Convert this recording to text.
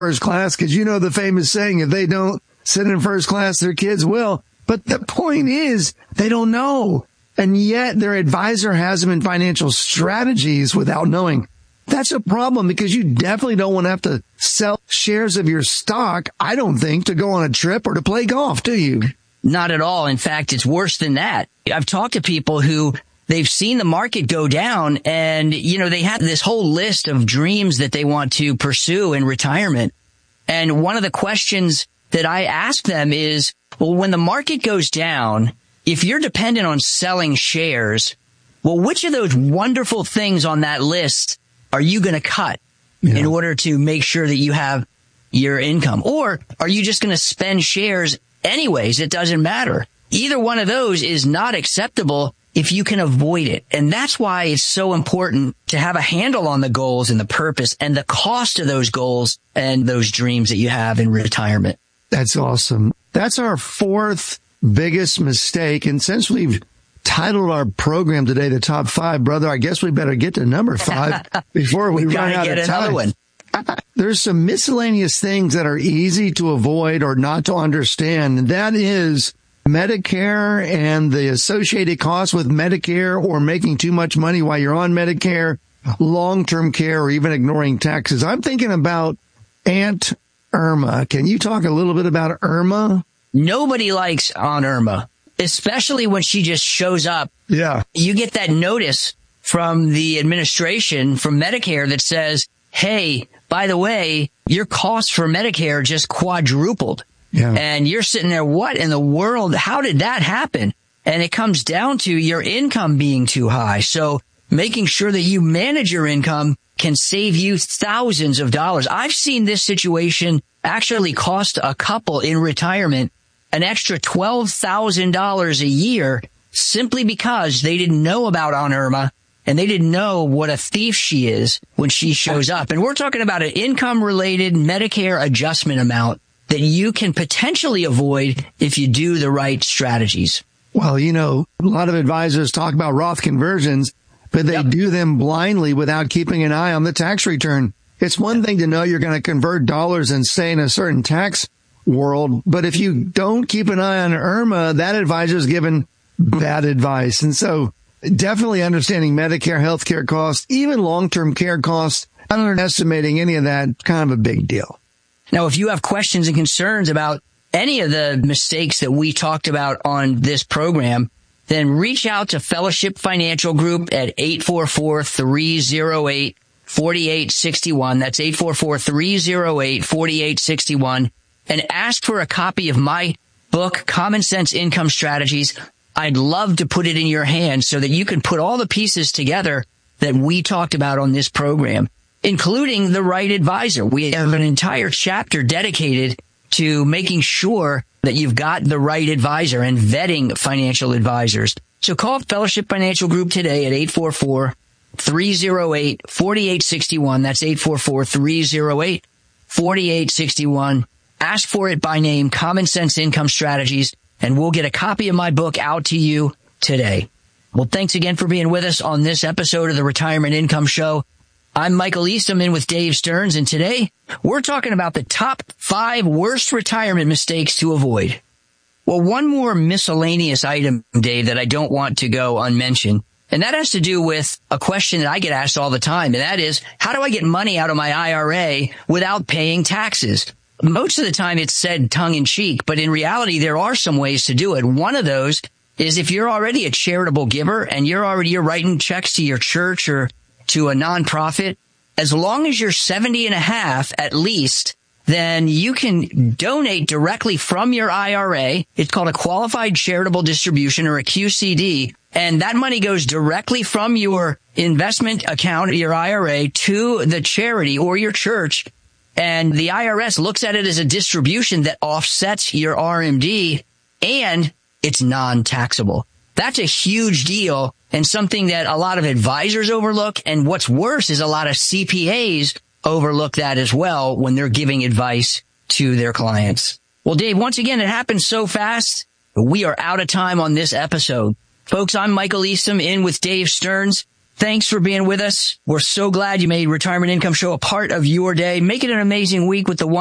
first class, because you know the famous saying, if they don't sit in first class, their kids will. But the point is, they don't know. And yet their advisor has them in financial strategies without knowing. That's a problem, because you definitely don't want to have to sell shares of your stock, I don't think, to go on a trip or to play golf, do you? Not at all. In fact, it's worse than that. I've talked to people who they've seen the market go down and, they have this whole list of dreams that they want to pursue in retirement. And one of the questions that I ask them is, well, when the market goes down, if you're dependent on selling shares, well, which of those wonderful things on that list are you going to cut in order to make sure that you have your income? Or are you just going to spend shares anyways? It doesn't matter. Either one of those is not acceptable if you can avoid it. And that's why it's so important to have a handle on the goals and the purpose and the cost of those goals and those dreams that you have in retirement. That's awesome. That's our fourth biggest mistake. And since we've titled our program today, The Top 5, brother, I guess we better get to number 5 before we run out of time. One. There's some miscellaneous things that are easy to avoid or not to understand. And that is Medicare and the associated costs with Medicare, or making too much money while you're on Medicare, long-term care, or even ignoring taxes. I'm thinking about Aunt Irma. Can you talk a little bit about Irma? Nobody likes Aunt Irma, especially when she just shows up. Yeah. You get that notice from the administration, from Medicare, that says, hey, by the way, your costs for Medicare just quadrupled. Yeah. And you're sitting there, what in the world? How did that happen? And it comes down to your income being too high. So making sure that you manage your income can save you thousands of dollars. I've seen this situation actually cost a couple in retirement an extra $12,000 a year simply because they didn't know about Aunt Irma and they didn't know what a thief she is when she shows up. And we're talking about an income-related Medicare adjustment amount that you can potentially avoid if you do the right strategies. Well, a lot of advisors talk about Roth conversions, but they do them blindly without keeping an eye on the tax return. It's one thing to know you're going to convert dollars and stay in a certain tax world, but if you don't keep an eye on Irma, that advisor is given bad advice. And so definitely understanding Medicare, healthcare costs, even long-term care costs, underestimating any of that, kind of a big deal. Now, if you have questions and concerns about any of the mistakes that we talked about on this program, then reach out to Fellowship Financial Group at 844-308-4861. That's 844-308-4861. And ask for a copy of my book, Common Sense Income Strategies. I'd love to put it in your hands so that you can put all the pieces together that we talked about on this program, including the right advisor. We have an entire chapter dedicated to making sure that you've got the right advisor and vetting financial advisors. So call Fellowship Financial Group today at 844-308-4861. That's 844-308-4861. Ask for it by name, Common Sense Income Strategies, and we'll get a copy of my book out to you today. Well, thanks again for being with us on this episode of the Retirement Income Show. I'm Michael Eastham in with Dave Stearns, and today we're talking about the top 5 worst retirement mistakes to avoid. Well, one more miscellaneous item, Dave, that I don't want to go unmentioned, and that has to do with a question that I get asked all the time, and that is, how do I get money out of my IRA without paying taxes? Most of the time it's said tongue-in-cheek, but in reality there are some ways to do it. One of those is if you're already a charitable giver and you're writing checks to your church or to a nonprofit, as long as you're 70 and a half at least, then you can donate directly from your IRA. It's called a qualified charitable distribution, or a QCD. And that money goes directly from your investment account, your IRA, to the charity or your church. And the IRS looks at it as a distribution that offsets your RMD, and it's non-taxable. That's a huge deal, and something that a lot of advisors overlook. And what's worse is a lot of CPAs overlook that as well when they're giving advice to their clients. Well, Dave, once again, it happened so fast. We are out of time on this episode. Folks, I'm Michael Eastham in with Dave Stearns. Thanks for being with us. We're so glad you made Retirement Income Show a part of your day. Make it an amazing week with the